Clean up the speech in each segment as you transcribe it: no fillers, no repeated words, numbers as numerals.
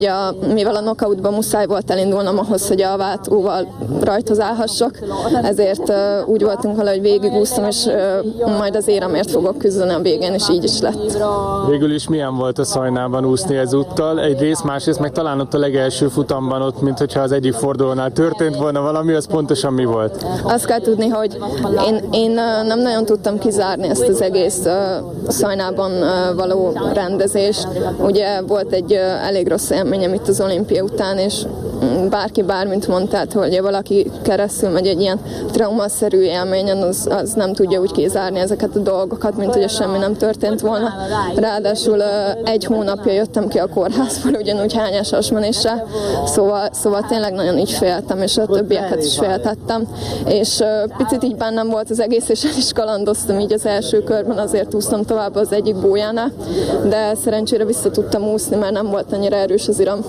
Mivel a knockoutban muszáj volt elindulnom ahhoz, hogy a váltóval rajthoz állhassak, ezért úgy voltunk vele, hogy végigúsztam, és majd az éremért fogok küzdeni a végén, és így is lett. Végül is milyen volt a Szajnában úszni ezúttal? Egyrészt, másrészt meg talán ott a legelső futamban ott, mint hogyha az egyik fordulónál történt volna valami, az pontosan mi volt? Azt kell tudni, hogy én nem nagyon tudtam kizárni ezt az egész Szajnában való rendezést. Ugye volt egy elég rossz élményem itt az olimpia után, és bárki bármint mondta, hogy valaki keresztül megy egy ilyen traumaszerű élményen, az nem tudja úgy kizárni ezeket a dolgokat, mint hogy semmi nem történt volna. Ráadásul egy hónapja jöttem ki a kórházból, ugyanúgy hányás hasmenéssel, szóval tényleg nagyon így féltem, és a többieket is féltettem, és picit így bennem volt az egész, és el is kalandoztam így az első körben, azért úsztam tovább az egyik bójánál, de szerencsére vissza tudtam úszni, mert nem volt annyira erős az iram,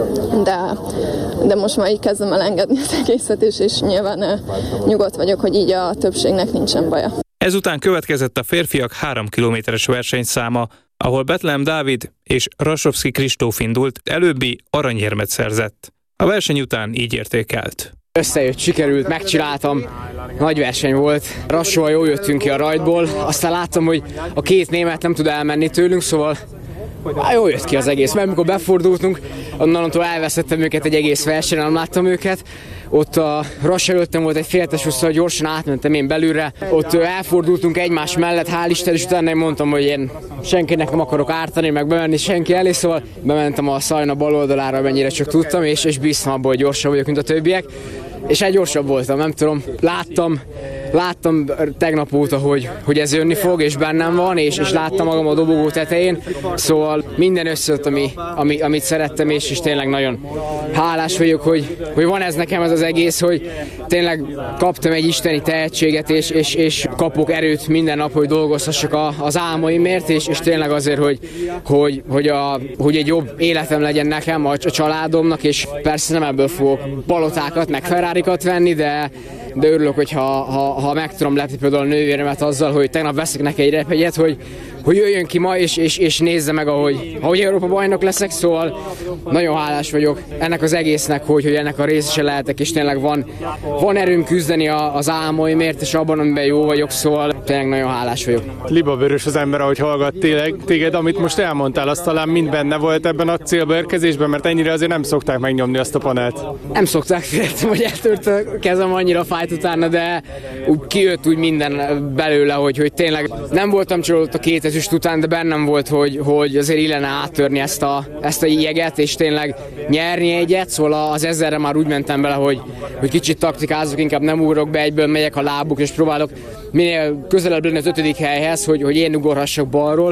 de most már így kezdem el engedni az egészet, és nyilván nyugodt vagyok, hogy így a többségnek nincsen baja. Ezután következett a férfiak 3 kilométeres versenyszáma, ahol Betlehem Dávid és Rasovszky Kristóf indult, előbbi aranyérmet szerzett. A verseny után így értékelt. Összejött, sikerült, megcsináltam, nagy verseny volt. Rassóval jól jöttünk ki a rajtból, aztán láttam, hogy a két német nem tud elmenni tőlünk, szóval jól jött ki az egész, mert amikor befordultunk, onnantól elveszettem őket egy egész versenyen, nem láttam őket. Ott a Rass előttem volt egy féltes, szóval gyorsan átmentem én belülre. Ott elfordultunk egymás mellett, hál' Isten, és utána én mondtam, hogy én senkinek nem akarok ártani, meg bemenni senki elé, szóval bementem a Szajna bal oldalára, mennyire csak tudtam, és bíztam abban, hogy gyorsabb vagyok, mint a többiek. És egy gyorsabb voltam, nem tudom, láttam tegnap óta, hogy ez jönni fog, és bennem van, és láttam magam a dobogó tetején, szóval minden összejött, amit szerettem, és tényleg nagyon hálás vagyok, hogy van ez nekem ez az egész, hogy tényleg kaptam egy isteni tehetséget, és kapok erőt minden nap, hogy dolgozhassak az álmaimért, és tényleg azért, hogy egy jobb életem legyen nekem, a családomnak, és persze nem ebből fogok palotákat, meg Ferrarikat venni, de örülök, ha meg tudom lepni például a nővéremet azzal, hogy tegnap veszek neki egy repjegyet, hogy jöjjön ki ma, és nézze meg, ahogy Európa bajnok leszek, szóval nagyon hálás vagyok ennek az egésznek, hogy ennek a részese lehetek, és tényleg van erőm küzdeni az álmaimért, és abban, amiben jó vagyok, szóval tényleg nagyon hálás vagyok. Libavörös az ember, ahogy hallgat téged, amit most elmondtál, az talán mind benne volt ebben a célbeérkezésben, mert ennyire azért nem szokták megnyomni azt a panelt. Nem szokták, féltem, hogy eltört a kezem, annyira fájt utána, de úgy kijött úgy minden belőle, hogy tényleg nem voltam csalódott a 2 ezüst után, de bennem volt, hogy azért illene áttörni ezt a jeget, és tényleg nyerni egyet, szóval az 1000-re már úgy mentem bele, hogy kicsit taktikázok, inkább nem ugrok be, egyből megyek a lábuk, és próbálok minél közelebb lenni az 5. helyhez, hogy én ugorhassak balról.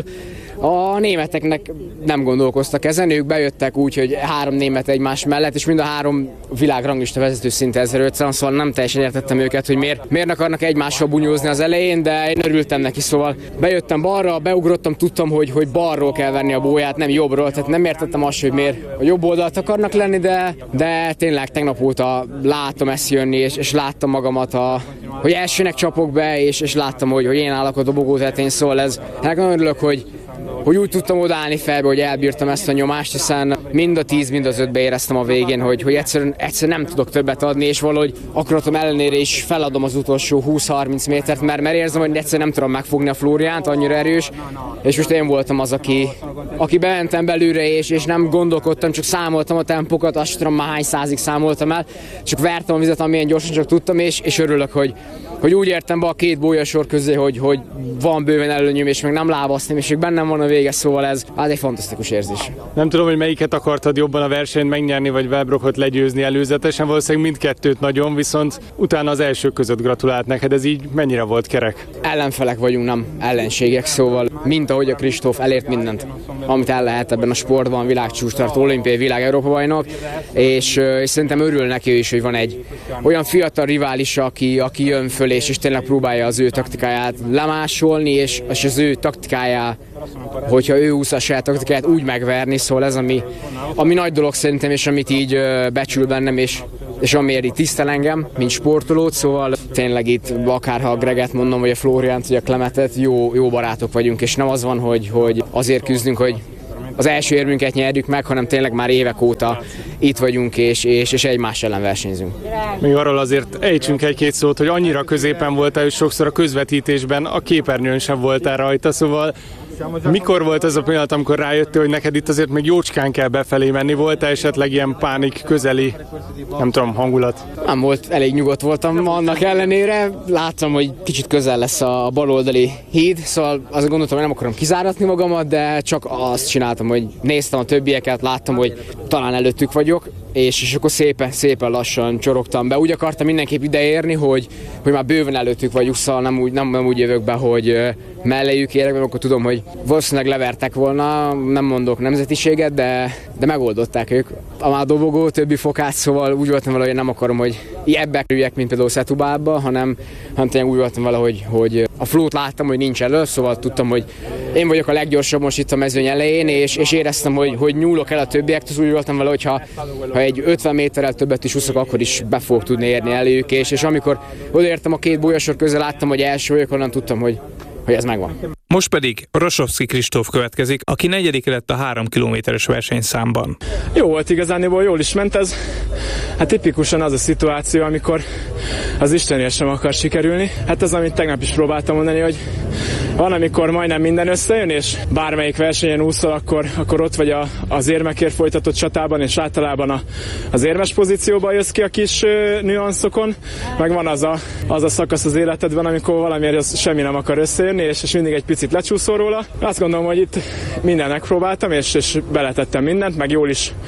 A németeknek nem gondolkoztak ezen, ők bejöttek úgy, hogy 3 német egymás mellett, és mind a 3 világranglista vezető szinte 1500, szóval nem teljesen értettem őket, hogy miért akarnak egymással bunyózni az elején, de én örültem neki, szóval bejöttem balra, beugrottam, tudtam, hogy balról kell venni a bóját, nem jobbról, tehát nem értettem azt, hogy miért a jobb oldalt akarnak lenni, de tényleg tegnap óta láttam ezt jönni, és láttam magamat, hogy elsőnek csapok be, és láttam, hogy én állok a dobogó tetején, szóval ennek nagyon örülök, hogy úgy tudtam odaállni felbe, hogy elbírtam ezt a nyomást, hiszen mind a 10, mind az 5-be éreztem a végén, hogy egyszerűen nem tudok többet adni, és valahogy akaratom ellenére is feladom az utolsó 20-30 métert, mert érzem, hogy egyszerűen nem tudom megfogni a Flóriánt, annyira erős, és most én voltam az, aki bementem belőle, és nem gondolkodtam, csak számoltam a tempókat, azt tudom már hány százig számoltam el, csak vertem a vizet, amilyen gyorsan csak tudtam, és örülök, hogy úgy értem be a 2 bójasor közé, hogy van bőven előnyöm, és meg nem lábasztom, és még bennem van a vége, szóval ez egy fantasztikus érzés. Nem tudom, hogy melyiket akartad jobban a versenyt megnyerni, vagy Wellbrockot legyőzni előzetesen, valószínűleg mindkettőt nagyon, viszont utána az elsők között gratulált neked, ez így mennyire volt kerek? Ellenfelek vagyunk, nem ellenségek, szóval mint ahogy a Kristóf elért mindent, amit el lehet ebben a sportban, világcsúcstartó, olimpiai, világ, Európa bajnok, és szerintem örül neki is, hogy van egy olyan fiatal rivális, aki jön föl, és tényleg próbálja az ő taktikáját lemásolni, és az ő taktikáját, hogyha ő úszza a saját taktikáját, úgy megverni, szóval ez ami nagy dolog szerintem, és amit így becsül bennem, és amiért így tisztel engem, mint sportolót, szóval tényleg itt akárha a Greget mondom, vagy a Flóriánt, vagy a Klemetet, jó barátok vagyunk, és nem az van, hogy azért küzdünk, az első érmünket nyerjük meg, hanem tényleg már évek óta itt vagyunk, és egymás ellen versenyzünk. Még arról azért ejtsünk egy-két szót, hogy annyira középen voltál, hogy sokszor a közvetítésben a képernyőn sem voltál rajta, szóval mikor volt ez a pillanat, amikor rájöttél, hogy neked itt azért még jócskán kell befelé menni? Volt-e esetleg ilyen pánik közeli, nem tudom, hangulat? Nem volt, elég nyugodt voltam annak ellenére. Láttam, hogy kicsit közel lesz a baloldali híd, szóval azt gondoltam, hogy nem akarom kizáratni magamat, de csak azt csináltam, hogy néztem a többieket, láttam, hogy talán előttük vagyok, és akkor szépen lassan csorogtam be. Úgy akartam mindenképp ideérni, hogy már bőven előttük vagyunk, szóval nem úgy jövök be, hogy melléjük érek, mert akkor tudom, hogy valószínűleg levertek volna, nem mondok nemzetiséget, de megoldották ők a dobogó többi fokát, szóval úgy voltam vele, hogy nem akarom, hogy ebbe kerüljek, mint például Setubába, hanem tényleg úgy voltam vele, hogy a flót láttam, hogy nincs elő, szóval tudtam, hogy én vagyok a leggyorsabb most itt a mezőny elején, és éreztem, hogy nyúlok el a többiektől, úgy voltam vele, hogy ha egy 50 méterrel többet is úszok, akkor is be fogok tudni érni előjük, és amikor odaértem a két bolyasor közül, láttam, hogy első vagyok, onnan tudtam, hogy ez megvan. Most pedig Rasovszky Kristóf következik, aki 4. lett a 3 kilométeres versenyszámban. Jó volt igazániból, jól is ment ez. Hát tipikusan az a szituáció, amikor az Istenért sem akar sikerülni. Hát az, amit tegnap is próbáltam mondani, hogy van, amikor majdnem minden összejön, és bármelyik versenyen úszol, akkor ott vagy az érmekért folytatott csatában, és általában az érmes pozícióban jössz ki a kis nüanszokon, meg van az a szakasz az életedben, amikor valamiért semmi nem akar összejönni, és mindig egy picit lecsúszol róla. Azt gondolom, hogy itt mindent megpróbáltam, és beletettem mindent, meg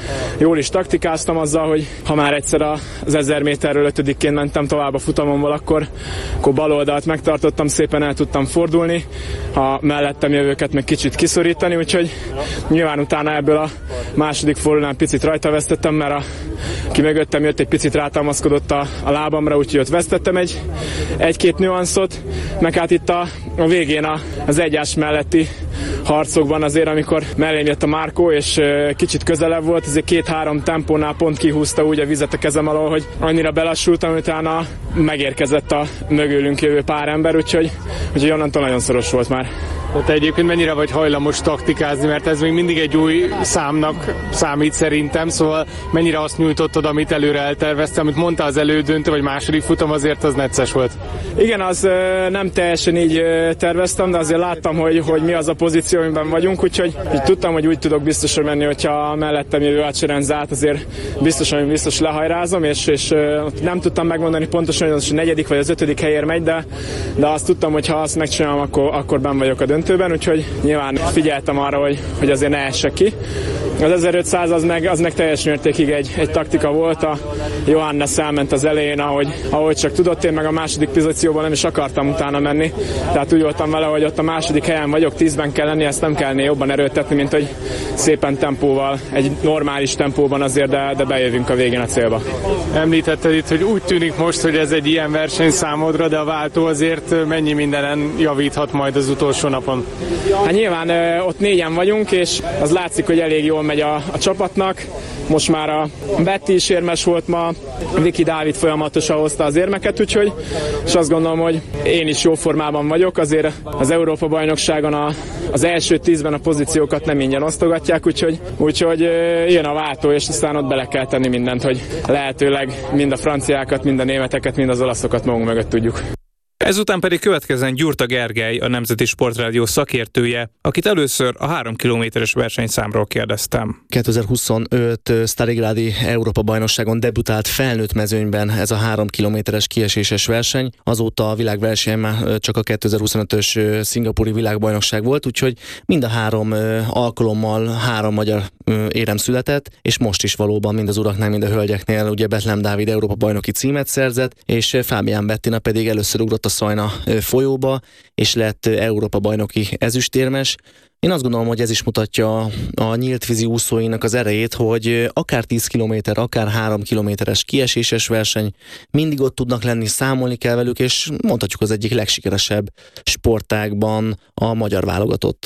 jól is taktikáztam azzal, hogy ha már egyszer az 1000 méterről 5-ként mentem tovább a futamomból, akkor bal oldalt megtartottam, szépen el tudtam fordulni, a mellettem jövőket meg kicsit kiszorítani, úgyhogy nyilván utána ebből a második fordulón picit rajta vesztettem, mert aki mögöttem jött, egy picit rátámaszkodott a lábamra, úgyhogy ott vesztettem egy-két nüanszot, meg hát itt a végén az egyás melletti harcokban azért, amikor mellém jött a Márkó, és kicsit közelebb volt, ezért 2-3 tempónál pont kihúzta úgy a vizet a kezem alól, hogy annyira belassultam, utána megérkezett a mögülünk jövő pár ember, úgyhogy onnantól nagyon szoros volt már. Te egyébként mennyire vagy hajlamos taktikázni, mert ez még mindig egy új számnak számít szerintem, szóval mennyire azt nyújtottad, amit előre eltervezte, amit mondta az elődöntő, vagy második futam, azért az necces volt. Igen, az nem teljesen így terveztem, de azért láttam, hogy mi az a pozíció, amiben vagyunk, úgyhogy tudtam, hogy úgy tudok biztosan menni, hogyha mellettem jövő átserenz azért biztos lehajrázom, és nem tudtam megmondani pontosan, hogy az a 4. vagy az 5. helyért megy, de azt tudtam, hogy ha azt megcsinálom, akkor benn vagyok a döntőben, úgyhogy nyilván figyeltem arra, hogy azért ne essek ki. Az 1500 az meg teljes mértékig egy taktika volt, a Johannes elment az elején, ahogy csak tudott, én meg a második pozícióban nem is akartam utána menni, tehát úgy voltam vele, hogy ott a második helyen vagyok, 10-ben kell lenni, ezt nem kellene jobban erőltetni, mint hogy szépen tempóval, egy normális tempóban azért, de bejövünk a végén a célba. Említetted itt, hogy úgy tűnik most, hogy ez egy ilyen verseny számodra, de a váltó azért mennyi mindenen javíthat majd az utolsó napon? Hát nyilván ott 4-en vagyunk, és az látszik, hogy elég jól megy a csapatnak. Most már a Betty is érmes volt ma, Viki Dávid folyamatosan hozta az érmeket, úgyhogy és azt gondolom, hogy én is jó formában vagyok, azért az Európa-bajnokságon az első 10-ben a pozíciókat nem ingyen osztogatják, úgyhogy jön a váltó, és aztán ott bele kell tenni mindent, hogy lehetőleg mind a franciákat, mind a németeket, mind az olaszokat magunk mögött tudjuk. Ezután pedig következzen Gyurta Gergely, a Nemzeti Sportrádió szakértője, akit először a 3 kilométeres versenyszámról kérdeztem. 2025 Starigrádi Európa-bajnokságon debütált felnőtt mezőnyben ez a 3 kilométeres kieséses verseny. Azóta a világverseny már csak a 2025-ös szingapúri világbajnokság volt, úgyhogy mind a 3 alkalommal 3 magyar érem született, és most is valóban mind az uraknál, mind a hölgyeknél ugye Bethlen Dávid Európa-bajnoki címet szerzett, és Fábián Bettina pedig először ugrott a Szajna folyóba, és lett Európa-bajnoki ezüstérmes. Én azt gondolom, hogy ez is mutatja a nyíltvízi úszóinak az erejét, hogy akár 10 kilométer, akár 3 kilométeres kieséses verseny, mindig ott tudnak lenni, számolni kell velük, és mondhatjuk az egyik legsikeresebb sportágban a magyar válogatott.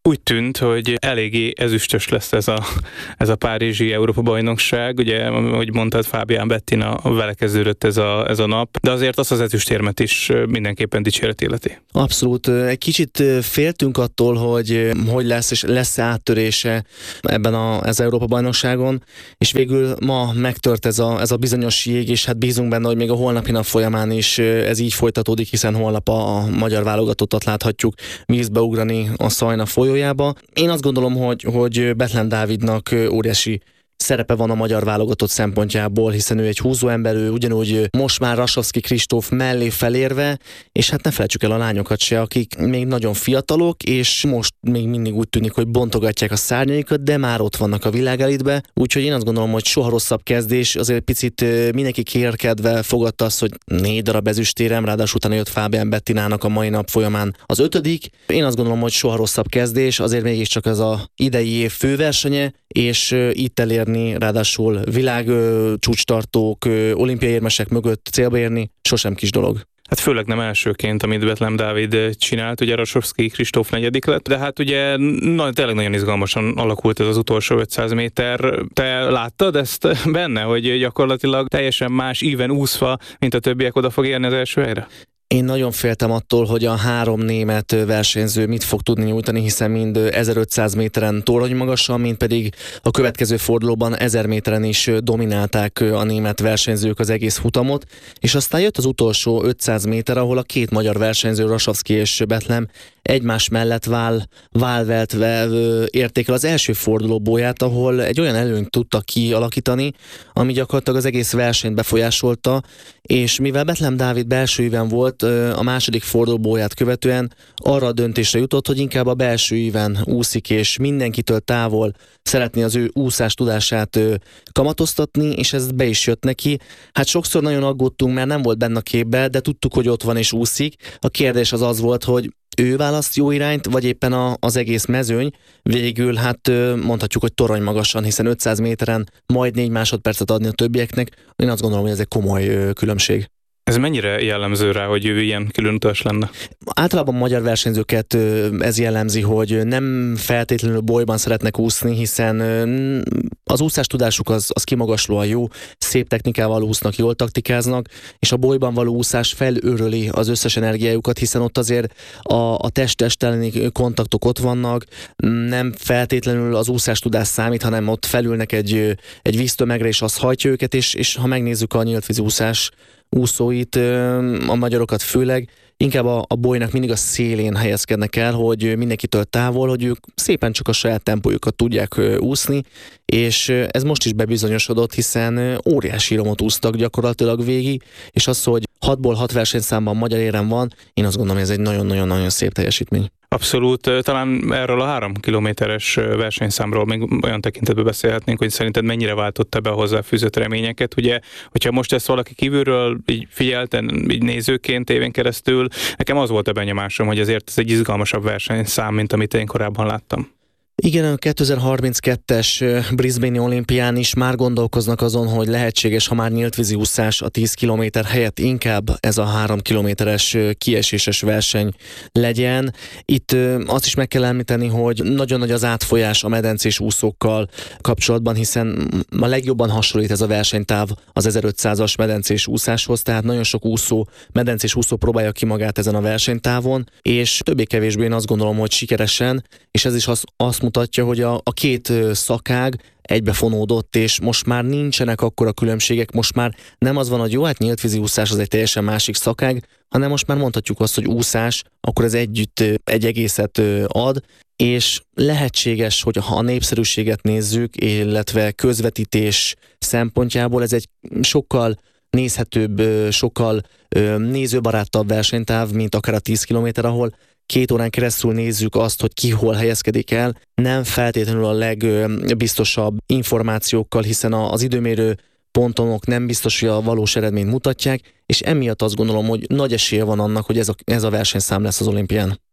Úgy tűnt, hogy eléggé ezüstös lesz ez a párizsi Európa-bajnokság. Ugye, ahogy mondtad, Fabian Bettina, vele kezdődött ez a nap, de azért azt az ezüstérmet is mindenképpen dicséret illeti. Abszolút. Egy kicsit féltünk attól, hogy lesz, és lesz áttörése ebben az Európa-bajnokságon, és végül ma megtört ez a bizonyos jég, és hát bízunk benne, hogy még a holnapi nap folyamán is ez így folytatódik, hiszen holnap a magyar válogatottat láthatjuk vízbe ugrani a Szajna folyójába. Én azt gondolom, hogy Bethlen Dávidnak óriási szerepe van a magyar válogatott szempontjából, hiszen ő egy húzóember, ő ugyanúgy most már Rasovszky Kristóf mellé felérve, és hát ne felejtsük el a lányokat se, akik még nagyon fiatalok, és most még mindig úgy tűnik, hogy bontogatják a szárnyaikat, de már ott vannak a világelitbe, úgyhogy én azt gondolom, hogy soha rosszabb kezdés, azért picit mindenki kérkedve fogadta azt, hogy 4 darab ezüstérem, ráadásul utána jött Fabian Bettinának a mai nap folyamán az 5. Én azt gondolom, hogy soha rosszabb kezdés, azért mégiscsak ez az idei év főversenye, és itt elérni, ráadásul világ csúcstartók, olimpiai érmesek mögött célba érni, sosem kis dolog. Hát főleg nem elsőként, amit Bethlen Dávid csinált, ugye Rasovszky Kristóf 4. lett, de hát ugye tényleg nagyon izgalmasan alakult ez az utolsó 500 méter. Te láttad ezt benne, hogy gyakorlatilag teljesen más íven úszva, mint a többiek oda fog érni az első helyre? Én nagyon féltem attól, hogy a 3 német versenyző mit fog tudni nyújtani, hiszen mind 1500 méteren torony-magasan, mind pedig a következő fordulóban 1000 méteren is dominálták a német versenyzők az egész futamot, és aztán jött az utolsó 500 méter, ahol a 2 magyar versenyző, Rasovszky és Bethlen egymás mellett válveltve érték el az első fordulóbóját, ahol egy olyan előnyt tudtak kialakítani, ami gyakorlatilag az egész versenyt befolyásolta, és mivel Bethlen Dávid belső íven volt, a második fordulóbóját követően arra a döntésre jutott, hogy inkább a belső íven úszik, és mindenkitől távol szeretné az ő úszás tudását kamatoztatni, és ez be is jött neki. Hát sokszor nagyon aggódtunk, mert nem volt benne a képbe, de tudtuk, hogy ott van és úszik. A kérdés az volt, hogy ő választ jó irányt, vagy éppen az egész mezőny. Végül hát mondhatjuk, hogy torony magasan, hiszen 500 méteren majd 4 másodpercet adni a többieknek. Én azt gondolom, hogy ez egy komoly különbség. Ez mennyire jellemző rá, hogy ő ilyen különutas lenne? Általában magyar versenyzőket ez jellemzi, hogy nem feltétlenül bolyban szeretnek úszni, hiszen az úszás tudásuk az kimagaslóan jó, szép technikával úsznak, jól taktikáznak, és a bolyban való úszás felőröli az összes energiájukat, hiszen ott azért a test-test elleni kontaktok ott vannak, nem feltétlenül az úszás tudás számít, hanem ott felülnek egy víztömegre, és az hajtja őket, és ha megnézzük a nyíltvízi úszás úszóit, a magyarokat főleg, inkább a bolynak mindig a szélén helyezkednek el, hogy mindenkitől távol, hogy ők szépen csak a saját tempójukat tudják úszni, és ez most is bebizonyosodott, hiszen óriási romot úsztak gyakorlatilag végig, és az, hogy 6-ból 6 versenyszámban magyar érem van, én azt gondolom, hogy ez egy nagyon-nagyon-nagyon szép teljesítmény. Abszolút, talán erről a 3 kilométeres versenyszámról még olyan tekintetben beszélhetnénk, hogy szerinted mennyire váltotta be a hozzáfűzött reményeket. Ugye, hogyha most ezt valaki kívülről így figyelten, így nézőként tévén keresztül, nekem az volt a benyomásom, hogy azért ez egy izgalmasabb versenyszám, mint amit én korábban láttam. Igen, a 2032-es Brisbane-i olimpián is már gondolkoznak azon, hogy lehetséges, ha már nyíltvízi úszás a 10 km helyett inkább ez a 3 kilométeres kieséses verseny legyen. Itt azt is meg kell említeni, hogy nagyon nagy az átfolyás a medencés úszókkal kapcsolatban, hiszen a legjobban hasonlít ez a versenytáv az 1500-as medencés úszáshoz, tehát nagyon sok medencés úszó próbálja ki magát ezen a versenytávon, és többé-kevésbé én azt gondolom, hogy sikeresen, és ez is azt mutatja, hogy a 2 szakág egybefonódott, és most már nincsenek akkora különbségek, most már nem az van, hogy jó, hát nyíltvízi úszás az egy teljesen másik szakág, hanem most már mondhatjuk azt, hogy úszás, akkor ez együtt egy egészet ad, és lehetséges, hogy ha a népszerűséget nézzük, illetve közvetítés szempontjából ez egy sokkal nézhetőbb, sokkal nézőbarátabb versenytáv, mint akár a 10 km, ahol 2 órán keresztül nézzük azt, hogy ki hol helyezkedik el, nem feltétlenül a legbiztosabb információkkal, hiszen az időmérő pontonok nem biztos, hogy a valós eredményt mutatják, és emiatt azt gondolom, hogy nagy esélye van annak, hogy ez a versenyszám lesz az olimpián.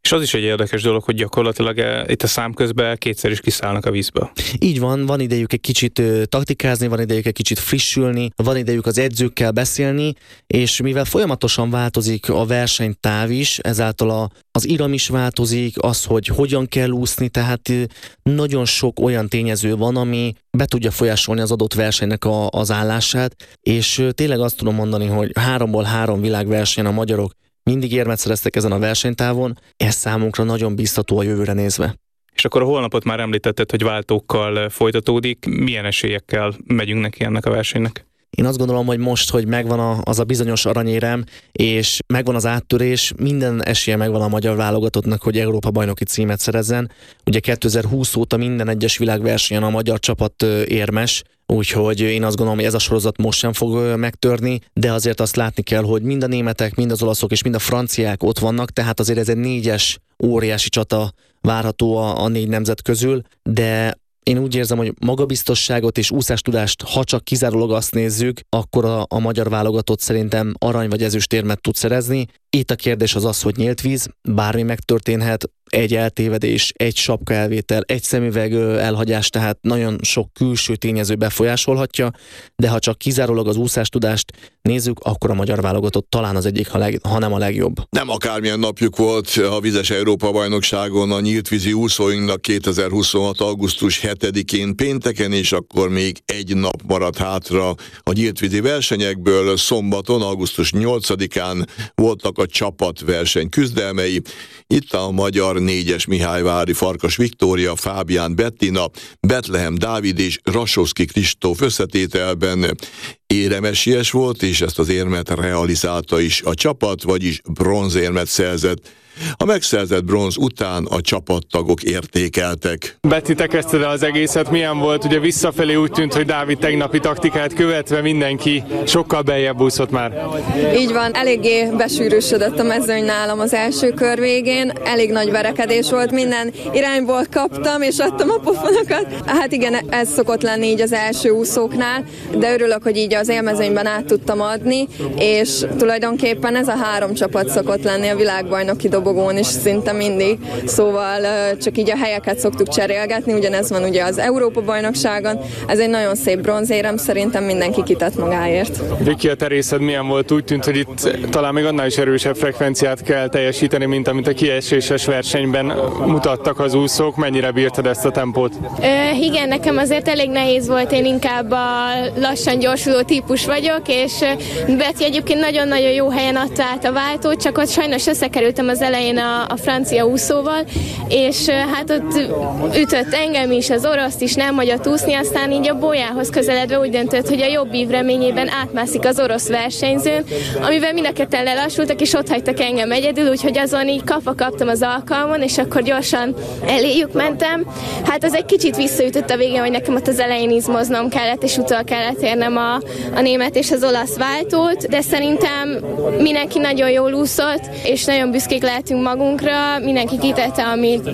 És az is egy érdekes dolog, hogy gyakorlatilag itt a szám közben kétszer is kiszállnak a vízből. Így van idejük egy kicsit taktikázni, van idejük egy kicsit frissülni, van idejük az edzőkkel beszélni, és mivel folyamatosan változik a versenytáv is, ezáltal az iram is változik, az, hogy hogyan kell úszni, tehát nagyon sok olyan tényező van, ami be tudja folyásolni az adott versenynek az állását, és tényleg azt tudom mondani, hogy 3-ból 3 világversenyen a magyarok mindig érmet szereztek ezen a versenytávon, ez számunkra nagyon biztató a jövőre nézve. És akkor a holnapot már említetted, hogy váltókkal folytatódik. Milyen esélyekkel megyünk neki ennek a versenynek? Én azt gondolom, hogy most, hogy megvan az a bizonyos aranyérem, és megvan az áttörés, minden esélye megvan a magyar válogatottnak, hogy Európa-bajnoki címet szerezzen. Ugye 2020 óta minden egyes világversenyen a magyar csapat érmes, úgyhogy én azt gondolom, hogy ez a sorozat most sem fog megtörni, de azért azt látni kell, hogy mind a németek, mind az olaszok és mind a franciák ott vannak, tehát azért ez egy 4-es óriási csata várható a 4 nemzet közül, de én úgy érzem, hogy magabiztosságot és úszástudást, ha csak kizárólag azt nézzük, akkor a magyar válogatott szerintem arany vagy ezüstérmet tud szerezni. Itt a kérdés az, hogy nyílt víz, bármi megtörténhet, egy eltévedés, egy sapka elvétel, egy szemüveg elhagyás, tehát nagyon sok külső tényező befolyásolhatja, de ha csak kizárólag az úszástudást nézzük, akkor a magyar válogatott talán az egyik, ha nem a legjobb. Nem akármilyen napjuk volt a vizes Európa-bajnokságon a nyíltvízi úszóinknak 2026. augusztus 7-én pénteken, és akkor még egy nap maradt hátra a nyíltvízi versenyekből. Szombaton, augusztus 8-án voltak a csapatverseny küzdelmei. Itt a magyar 4-es Mihályvári Farkas Viktória, Fábián Bettina, Betlehem Dávid és Rasowski Kristóf összetételben éremesélyes volt, és ezt az érmet realizálta is a csapat, vagyis bronzérmet szerzett. A megszerzett bronz után a csapattagok értékeltek. Beti, te kezdted el az egészet, milyen volt? Ugye visszafelé úgy tűnt, hogy Dávid tegnapi taktikát követve mindenki sokkal beljebb úszott már. Így van, eléggé besűrűsödött a mezőny nálam az első kör végén, elég nagy verekedés volt, minden irányból kaptam és adtam a pofonokat. Hát igen, ez szokott lenni így az első úszóknál, de örülök, hogy így az élmezőnyben át tudtam adni, és tulajdonképpen ez a 3 csapat szokott lenni a világbajnoki dobogón is szinte mindig, szóval csak így a helyeket szoktuk cserélgetni, ugyanez van ugye az Európa-bajnokságon, ez egy nagyon szép bronzérem, szerintem mindenki kitett magáért. Viki, a terészed milyen volt? Úgy tűnt, hogy itt talán még annál is erősebb frekvenciát kell teljesíteni, mint amit a kieséses versenyben mutattak az úszók. Mennyire bírtad ezt a tempót? Igen, nekem azért elég nehéz volt, én inkább a lassan gyorsuló típus vagyok, és Beti egyébként nagyon-nagyon jó helyen adta át a váltót, csak ott sajnos összekerültem az elején a francia úszóval, és hát ott ütött engem is, az oroszt is, nem hagyott úszni, aztán így a bójához közeledve úgy döntött, hogy a jobb ív reményében átmászik az orosz versenyzőn, amivel mind a ketten lelassultak, és ott hagytak engem egyedül, úgyhogy azon így kaptam az alkalmon, és akkor gyorsan eléjük mentem. Hát az egy kicsit visszaütött a végén, hogy nekem ott az elején izmoznom kellett, és utol kellett érnem a német és az olasz váltót, de szerintem mindenki nagyon jól úszott, és nagyon büszkék lehetünk magunkra, mindenki kitette,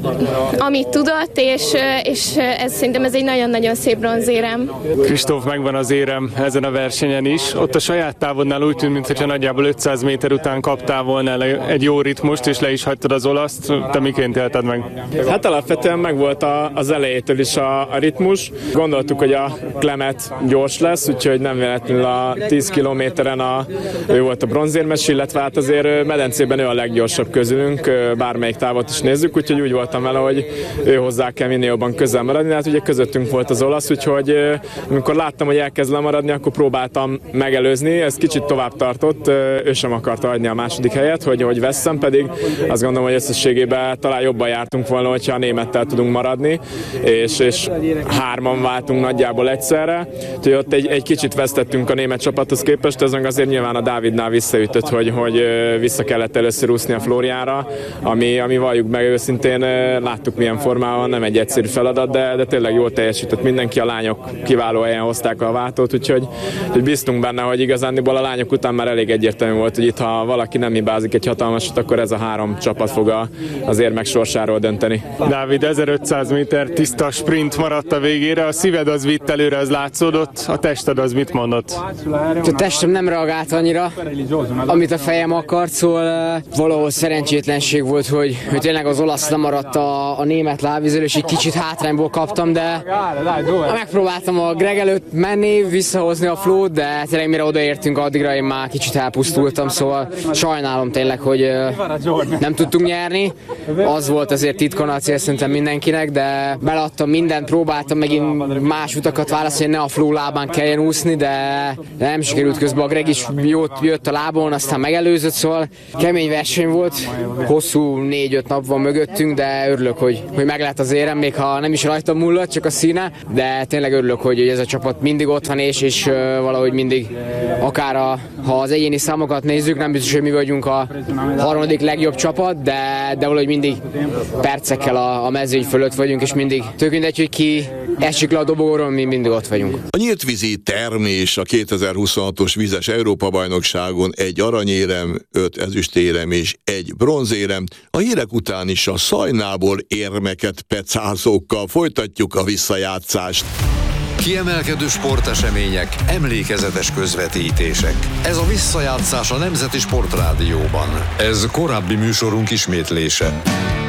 amit tudott, és szerintem ez egy nagyon-nagyon szép bronzérem. Kristóf, megvan az érem ezen a versenyen is. Ott a saját távodnál úgy tűnt, mintha nagyjából 500 méter után kaptál volna egy jó ritmust, és le is hagytad az olaszt. Te miként élted meg? Hát alapvetően megvolt az elejétől is a ritmus. Gondoltuk, hogy a Klemet gyors lesz, úgyhogy nem véletlenül a 10 kilométeren ő volt a bronzérmes, illetve hát azért medencében ő a leggyorsabb közülünk, bármelyik távot is nézzük, úgyhogy úgy voltam vele, hogy ő hozzá kell minél jobban közel maradni, hát ugye közöttünk volt az olasz, úgyhogy amikor láttam, hogy elkezd lemaradni, akkor próbáltam megelőzni, ez kicsit tovább tartott, ő sem akarta hagyni a második helyet, hogy vesszem, pedig azt gondolom, hogy összességében talán jobban jártunk volna, hogyha a némettel tudunk maradni, és 3-an váltunk nagyjából egyszerre, úgyhogy ott egy kicsit vesztettünk a német csapathoz képest, ez azért nyilván a Dávidnál visszaütött, hogy vissza kellett először úszni a Flóriára, ami valljuk meg őszintén, láttuk milyen formában, nem egy egyszerű feladat, de tényleg jól teljesített mindenki, a lányok kiváló helyen hozták a váltót, úgyhogy bíztunk benne, hogy igazándiból a lányok után már elég egyértelmű volt, hogy itt ha valaki nem hibázik egy hatalmasat, akkor ez a 3 csapat fog az érmek sorsáról dönteni. Dávid, 1500 méter tiszta sprint maradt a végére, a szíved az vitt előre, az látszódott, a tested az mit mondott? A testem nem reagált annyira, amit a fejem akart, szóval valahol szerencsét szerencsétlenség volt, hogy tényleg az olasz lemaradt a német lábvízről, és egy kicsit hátrányból kaptam, de megpróbáltam a Greg előtt menni, visszahozni a flót, de tényleg mire odaértünk, addigra én már kicsit elpusztultam, szóval sajnálom tényleg, hogy nem tudtunk nyerni. Az volt azért titkon a cél szerintem mindenkinek, de beleadtam mindent, próbáltam megint más utakat válaszolni, ne a flow lábán kelljen úszni, de nem sikerült. Közben a Greg is jót jött a lábon, aztán megelőzött, szóval kemény verseny volt, hosszú 4-5 nap van mögöttünk, de örülök, hogy meg lehet az érem, még ha nem is rajtam múlott, csak a színe, de tényleg örülök, hogy ez a csapat mindig ott van, és valahogy mindig, akár ha az egyéni számokat nézzük, nem biztos, hogy mi vagyunk a harmadik legjobb csapat, de valahogy mindig percekkel a mezőny fölött vagyunk, és mindig tök mindegy, hogy ki esik le a dobogóról, mi mindig ott vagyunk. A nyíltvízi termés a 2026-os vizes Európa-bajnokságon 1 aranyérem, 5 ezüstérem és 1 bronzérem. A hírek után is a Szajnából érmeket pecázókkal folytatjuk a visszajátszást. Kiemelkedő sportesemények, emlékezetes közvetítések. Ez a visszajátszás a Nemzeti Sportrádióban. Ez korábbi műsorunk ismétlése.